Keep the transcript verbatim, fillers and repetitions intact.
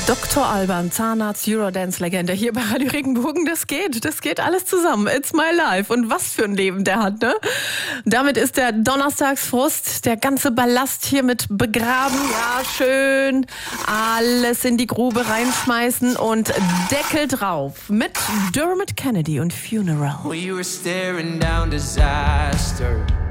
Doktor Alban, Zahnarzt, Eurodance-Legende hier bei Radio Regenbogen. Das geht, das geht alles zusammen. It's my life. Und was für ein Leben der hat, ne? Damit ist der Donnerstagsfrust, der ganze Ballast hiermit begraben. Ja, schön alles in die Grube reinschmeißen und Deckel drauf mit Dermot Kennedy und Funeral. We were staring down disaster.